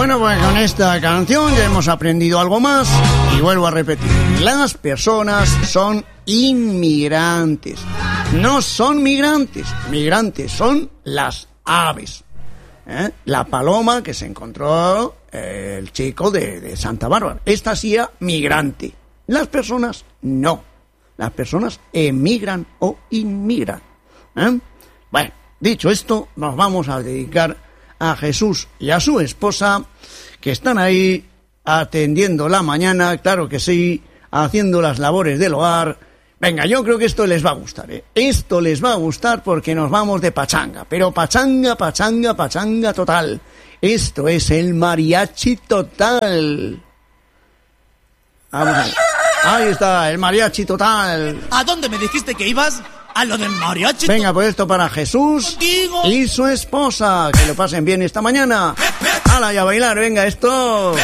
Bueno, pues con esta canción ya hemos aprendido algo más y vuelvo a repetir. Las personas son inmigrantes. No son migrantes. Migrantes son las aves. La paloma que se encontró el chico de Santa Bárbara. Esta sí era migrante. Las personas no. Las personas emigran o inmigran. Bueno, dicho esto, nos vamos a dedicar a Jesús y a su esposa, que están ahí atendiendo la mañana, claro que sí, haciendo las labores del hogar. Venga, yo creo que esto les va a gustar, ¿eh? Esto les va a gustar porque nos vamos de pachanga, pero pachanga, pachanga, pachanga total. Esto es el mariachi total. Vamos a ver. Ahí está, el mariachi total. ¿A dónde me dijiste que ibas? A lo del mariachi. Venga, pues esto para Jesús Contigo. y su esposa. Que lo pasen bien esta mañana. ¡Hala, y a bailar! Venga, esto.